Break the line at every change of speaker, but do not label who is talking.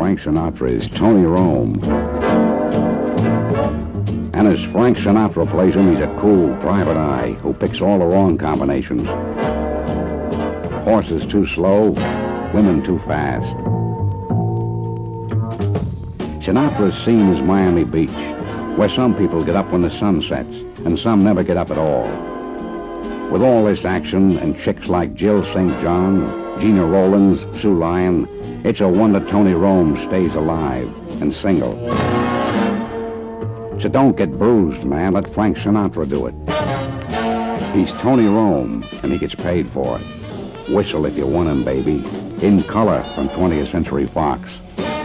Frank Sinatra is Tony Rome. And as Frank Sinatra plays him, he's a cool private eye who picks all the wrong combinations. Horses too slow, women too fast. Sinatra's scene is Miami Beach, where some people get up when the sun sets, and some never get up at all. With all this action and chicks like Jill St. John, Gina Rowlands, Sue Lyon, it's a wonder Tony Rome stays alive and single. So don't get bruised, man. Let Frank Sinatra do it. He's Tony Rome, and he gets paid for it. Whistle if you want him, baby. In color from 20th Century Fox.